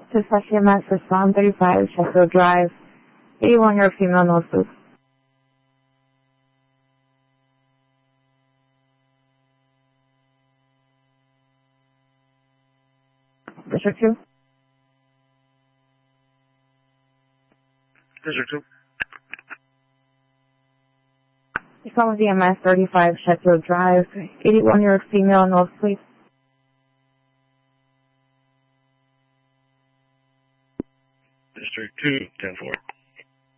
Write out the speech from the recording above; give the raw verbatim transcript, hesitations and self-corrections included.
Dispatch E M S for Psalm thirty-five, Sheffield Drive, eighty-one-year-old female, no sleep. District two? District two. Psalm E M S thirty-five, Sheffield Drive, eighty-one-year-old female, no sleep. District two, ten four.